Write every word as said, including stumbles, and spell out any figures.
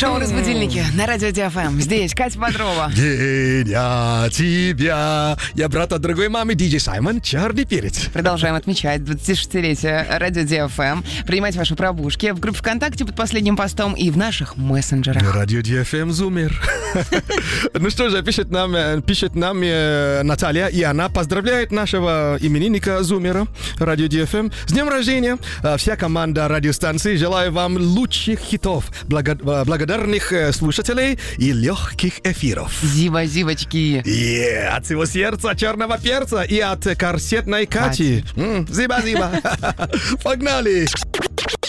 Шоу «Разбудильники» на радио Ди Эф Эм. Здесь Катя Бодрова. День я тебя. Я брат от другой мамы, диджей Саймон, черный перец. Продолжаем отмечать двадцатишестилетие радио Ди Эф Эм. Принимать ваши пробушки в группе ВКонтакте под последним постом и в наших мессенджерах. Радио Ди Эф Эм зумер. Ну что же, пишет нам, пишет нам э, Наталья, и она поздравляет нашего именинника зумера радио Ди Эф Эм с днем рождения. Э, Вся команда радиостанции желаю вам лучших хитов, благо- э, благодарных э, слушателей и легких эфиров. Зива-зивочки. И от всего сердца черного перца и от корсетной Кати. М, Зиба-зиба. Погнали!